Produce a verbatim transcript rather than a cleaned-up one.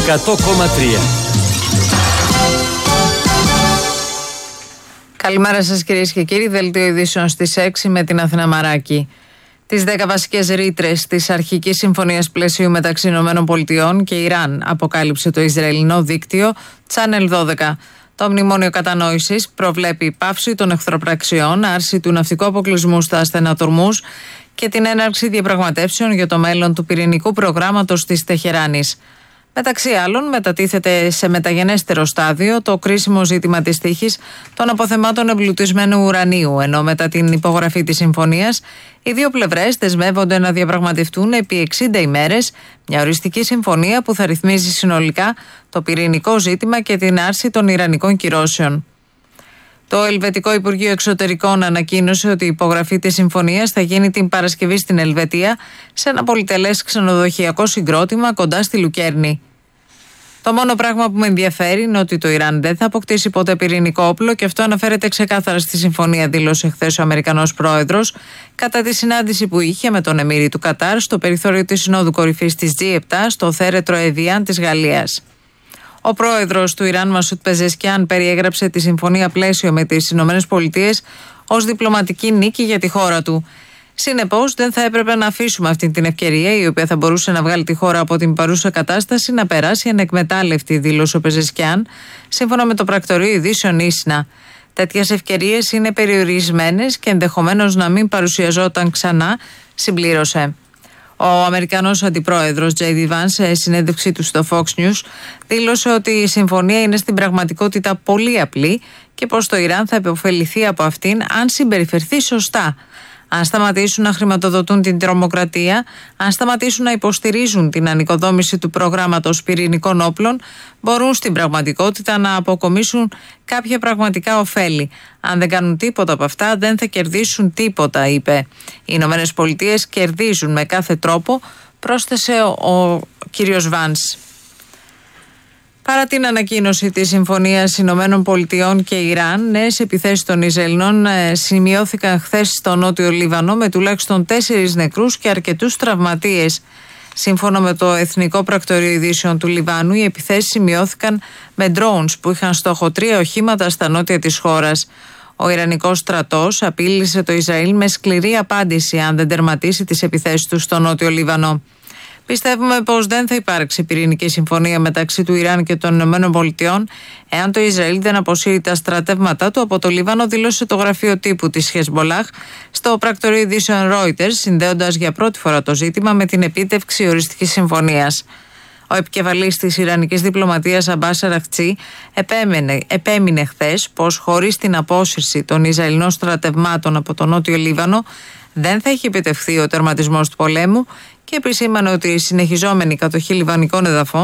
εκατό κόμμα τρία. Καλημέρα σας κυρίες και κύριοι. Δελτίο ειδήσεων στις έξι με την Αθηνά Μαράκη. Τις δέκα βασικές ρήτρες της αρχικής συμφωνίας πλαισίου μεταξύ ΗΠΑ και Ιράν αποκάλυψε το Ισραηλινό δίκτυο Channel δώδεκα. Το μνημόνιο κατανόησης προβλέπει πάυση των εχθροπραξιών, άρση του ναυτικού αποκλεισμού στα ασθενατορμούς και την έναρξη διαπραγματεύσεων για το μέλλον του πυρηνικού προγράμματος της Τεχεράνης. Μεταξύ άλλων, μετατίθεται σε μεταγενέστερο στάδιο το κρίσιμο ζήτημα της τύχης των αποθεμάτων εμπλουτισμένου ουρανίου, ενώ μετά την υπογραφή της συμφωνίας, οι δύο πλευρές δεσμεύονται να διαπραγματευτούν επί εξήντα ημέρες μια οριστική συμφωνία που θα ρυθμίζει συνολικά το πυρηνικό ζήτημα και την άρση των ιρανικών κυρώσεων. Το Ελβετικό Υπουργείο Εξωτερικών ανακοίνωσε ότι η υπογραφή της συμφωνίας θα γίνει την Παρασκευή στην Ελβετία σε ένα πολυτελές ξενοδοχειακό συγκρότημα κοντά στη Λουκέρνη. Το μόνο πράγμα που με ενδιαφέρει είναι ότι το Ιράν δεν θα αποκτήσει ποτέ πυρηνικό όπλο και αυτό αναφέρεται ξεκάθαρα στη συμφωνία, δήλωσε χθες ο Αμερικανός πρόεδρος κατά τη συνάντηση που είχε με τον Εμμύρη του Κατάρ στο περιθώριο της Συνόδου Κορυφής της τζι επτά στο θέρετρο Εβιάν της Γαλλίας. Ο πρόεδρος του Ιράν, Μασούτ Πεζεσκιάν, περιέγραψε τη συμφωνία πλαίσιο με τις Ηνωμένες Πολιτείες ως διπλωματική νίκη για τη χώρα του. Συνεπώς, δεν θα έπρεπε να αφήσουμε αυτή την ευκαιρία, η οποία θα μπορούσε να βγάλει τη χώρα από την παρούσα κατάσταση, να περάσει ανεκμετάλλευτη, δήλωσε ο Πεζεσκιάν, σύμφωνα με το πρακτορείο ειδήσεων Ίσνα. Τέτοιες ευκαιρίες είναι περιορισμένες και ενδεχομένως να μην παρουσιαζόταν ξανά, συμπλήρωσε. Ο Αμερικανός αντιπρόεδρος τζέι ντι Vance, σε συνέντευξή του στο Fox News, δήλωσε ότι η συμφωνία είναι στην πραγματικότητα πολύ απλή και πως το Ιράν θα επωφεληθεί από αυτήν αν συμπεριφερθεί σωστά. Αν σταματήσουν να χρηματοδοτούν την τρομοκρατία, αν σταματήσουν να υποστηρίζουν την ανοικοδόμηση του προγράμματος πυρηνικών όπλων, μπορούν στην πραγματικότητα να αποκομίσουν κάποια πραγματικά ωφέλη. Αν δεν κάνουν τίποτα από αυτά, δεν θα κερδίσουν τίποτα, είπε. Οι Ηνωμένες Πολιτείες κερδίζουν με κάθε τρόπο, πρόσθεσε ο, ο κύριος Βάνς. Παρά την ανακοίνωση της Συμφωνίας Ηνωμένων Πολιτειών και Ιράν, νέες επιθέσεις των Ισραηλινών σημειώθηκαν χθες στο Νότιο Λίβανο με τουλάχιστον τέσσερις νεκρούς και αρκετούς τραυματίες. Σύμφωνα με το Εθνικό Πρακτορείο Ειδήσεων του Λιβάνου, οι επιθέσεις σημειώθηκαν με drones που είχαν στόχο τρία οχήματα στα νότια της χώρας. Ο Ιρανικός στρατός απείλησε το Ισραήλ με σκληρή απάντηση αν δεν τερματίσει τις επιθέσεις του στο Νότιο Λίβανο. Πιστεύουμε πως δεν θα υπάρξει πυρηνική συμφωνία μεταξύ του Ιράν και των Ηνωμένων Πολιτειών εάν το Ισραήλ δεν αποσύρει τα στρατεύματά του από το Λίβανο, δήλωσε το γραφείο τύπου της Χεσμολάχ στο πρακτορείο ειδήσεων Reuters, συνδέοντας για πρώτη φορά το ζήτημα με την επίτευξη οριστικής συμφωνίας. Ο επικεφαλής της Ιρανικής διπλωματίας Αμπάς Αραχτσί επέμεινε, επέμεινε χθες πως χωρίς την απόσυρση των Ισραηλινών στρατευμάτων από το Νότιο Λίβανο δεν θα έχει επιτευχθεί ο τερματισμός του πολέμου και επισήμανε ότι η συνεχιζόμενη κατοχή λιβανικών εδαφών